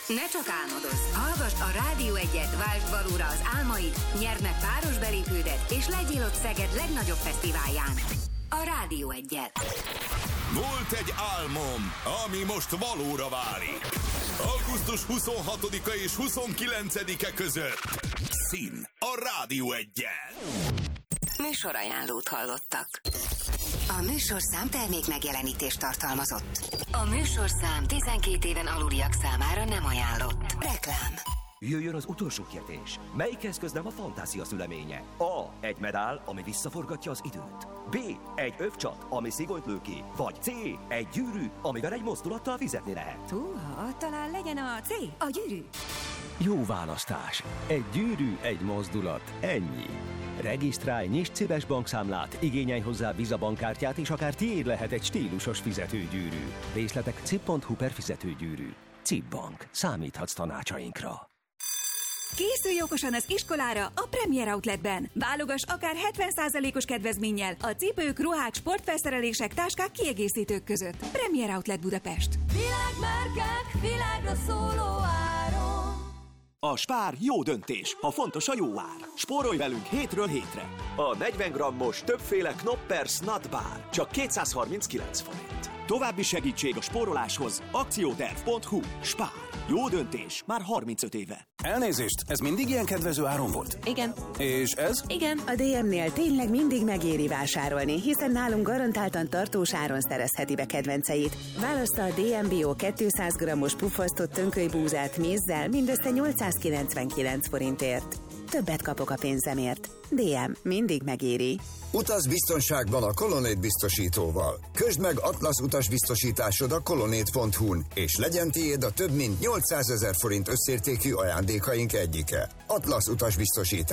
Ne csak álmodozz! Hallgasd a Rádió 1-et, váltsd valóra az álmaid, nyerd meg páros belépődet, és legyél ott Szeged legnagyobb fesztiválján. A Rádió 1-jel. Volt egy álmom, ami most valóra válik. Augusztus 26-a és 29-e között. Szín a Rádió 1-jel. Műsorajánlót hallottak. A műsorszám termék megjelenítést tartalmazott. A műsorszám 12 éven aluliak számára nem ajánlott. Reklám. Jöjjön az utolsó kérdés. Melyik eszköz nem a fantázia szüleménye? A. Egy medál, ami visszaforgatja az időt. B. Egy övcsat, ami szigonyt lő ki. Vagy C. Egy gyűrű, amivel egy mozdulattal fizetni lehet. Húha, talán legyen a C. A gyűrű. Jó választás. Egy gyűrű, egy mozdulat. Ennyi. Regisztrálj, nyisd CIBES bankszámlát, igényelj hozzá Visa bankkártyát, és akár tiéd lehet egy stílusos fizetőgyűrű. Részletek cib.hu/fizetőgyűrű. CIB Bank. Számíthatsz tanácsainkra. Készülj okosan az iskolára a Premier Outletben. Válogass akár 70%-os kedvezménnyel a cipők, ruhák, sportfelszerelések, táskák, kiegészítők között. Premier Outlet Budapest. Világmárkák, világra szóló áron. A Spár jó döntés, ha fontos a jó ár. Spórolj velünk hétről hétre. A 40 grammos többféle Knoppers Nut Bar csak 239 forint. További segítség a spóroláshoz akcióterv.hu. Spár. Jó döntés már 35 éve. Elnézést, ez mindig ilyen kedvező áron volt? Igen. És ez? Igen. A DM-nél tényleg mindig megéri vásárolni, hiszen nálunk garantáltan tartós áron szerezheti be kedvenceit. Válassza a DM Bio 200 g-os puffasztott tönkölybúzát mézzel mindössze 899 forintért. Többet kapok a pénzemért. DM mindig megéri. Utaz biztonságban a Colonnade biztosítóval. Közd meg Atlasz utasbiztosításod a colonnade.hu-n, és legyen tiéd a több mint 800 000 forint összértékű ajándékaink egyike. Atlasz utasbiztosítás.